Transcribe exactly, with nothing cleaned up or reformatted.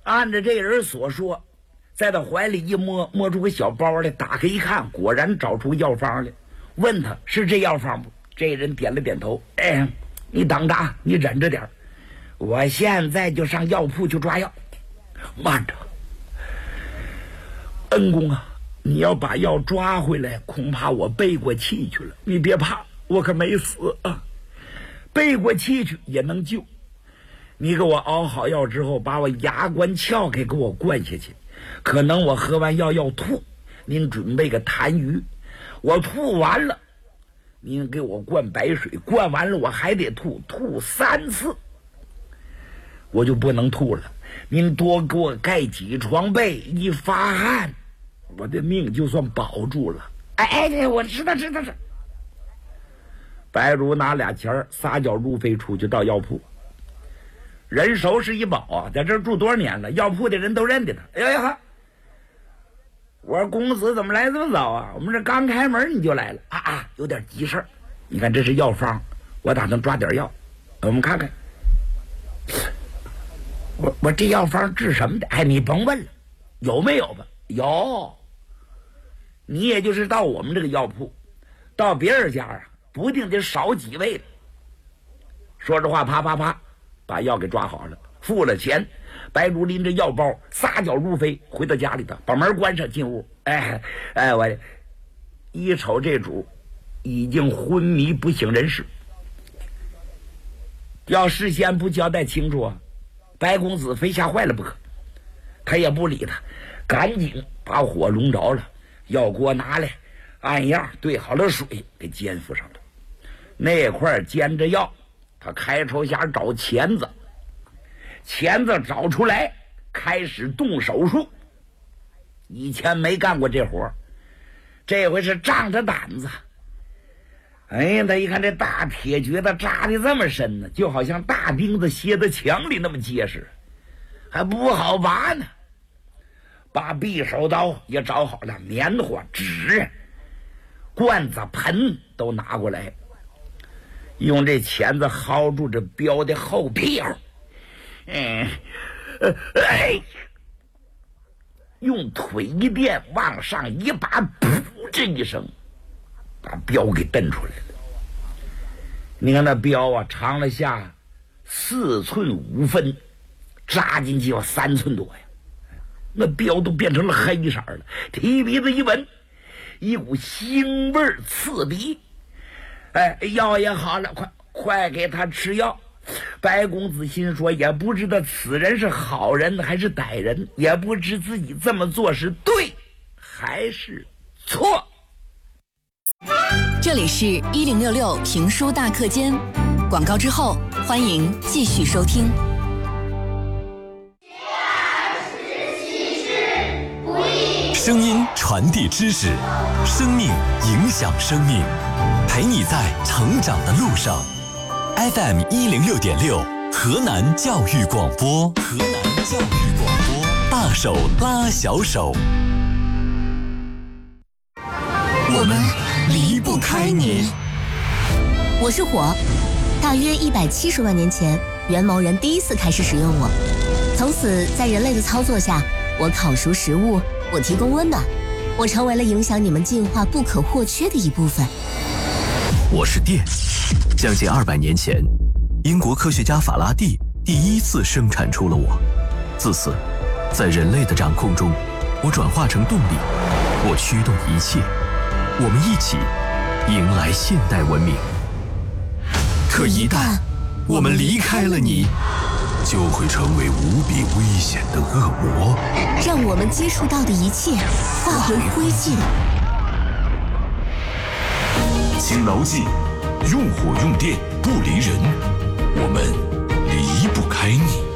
按着这人所说，在他怀里一摸，摸出个小包来，打开一看，果然找出药方来。问他是这药方不？这人点了点头。哎，你等着啊，你忍着点，我现在就上药铺去抓药。慢着，恩公啊，你要把药抓回来，恐怕我背过气去了。你别怕，我可没死啊，背过气去也能救。你给我熬好药之后，把我牙关鞘给给我灌下去，可能我喝完药要吐，您准备个痰盂，我吐完了，您给我灌白水，灌完了我还得吐，吐三次，我就不能吐了。您多给我盖几床被，一发汗，我的命就算保住了。哎哎，我知道知道知道。白茹拿俩钱撒脚入飞出去到药铺。人熟是一宝啊，在这儿住多少年了，药铺的人都认得他。哎呀，我说公子怎么来这么早啊？我们这刚开门你就来了啊啊！有点急事儿。你看这是药方，我打算抓点药，我们看看。我我这药方治什么的？哎，你甭问了，有没有吧？有。你也就是到我们这个药铺，到别人家啊，不定得少几位了。说着话，啪啪啪。把药给抓好了，付了钱，白茹拎着药包撒脚入飞，回到家里头，把门关上，进屋。哎哎，我一瞅这主已经昏迷不省人事，要事先不交代清楚啊，白公子非吓坏了不可。他也不理他，赶紧把火笼着了，药锅拿来，按样兑好了水，给煎敷上了。那块煎着药。他开抽匣找钳子，钳子找出来，开始动手术。以前没干过这活，这回是仗着胆子。哎呀，他一看这大铁橛子扎的这么深呢，就好像大钉子楔在墙里那么结实，还不好拔呢。把匕首刀也找好了，棉花、纸、罐子、盆都拿过来。用这钳子薅住这镖的后屁股，嗯，呃，哎，用腿一垫，往上一拔，噗，这一声，把镖给蹬出来了。你看那镖啊，长了下四寸五分，扎进去要三寸多呀。那镖都变成了黑色了，提鼻子一闻，一股腥味刺鼻。哎，药也好了，快快给他吃药。白公子心说，也不知道此人是好人还是歹人，也不知自己这么做是对还是错。 这里是一零六六评书大课间，广告之后欢迎继续收听。 声音传递知识，生命影响生命，陪你在成长的路上。F M 一零六点六，河南教育广播，河南教育广播，大手拉小手，我们离不开你。 我是火，大约一百七十万年前，元谋人第一次开始使用我，从此在人类的操作下，我烤熟食物，我提供温暖，我成为了影响你们进化不可或缺的一部分。 我是电，将近二百年前，英国科学家法拉第第一次生产出了我。自此，在人类的掌控中，我转化成动力，我驱动一切，我们一起迎来现代文明。可一旦我们离开了你，就会成为无比危险的恶魔， 让我们接触到的一切化为灰烬。 请牢记，用火用电不离人，我们离不开你。